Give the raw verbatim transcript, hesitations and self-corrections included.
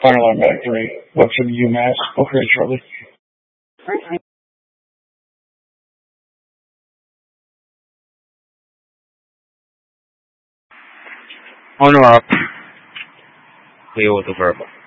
Final line back three. Look for the UMass. Okay, shortly. On or up. Cleo to verbal.